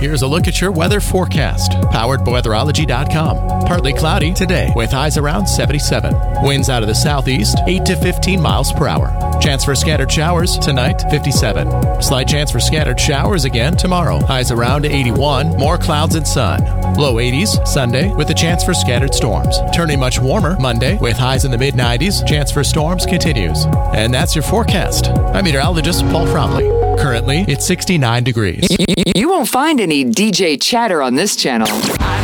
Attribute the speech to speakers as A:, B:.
A: here's a look at your weather forecast. Powered by weatherology.com. Partly cloudy today with highs around 77. Winds out of the southeast, 8 to 15 miles per hour. Chance for scattered showers tonight, 57. Slight chance for scattered showers again tomorrow. Highs around 81. More clouds and sun. Low 80s Sunday with a chance for scattered storms. Turning much warmer Monday with highs in the mid-90s. Chance for storms continues. And that's your forecast. I'm meteorologist Paul Frommley. Currently, it's 69 degrees.
B: You won't find any DJ chatter on this channel.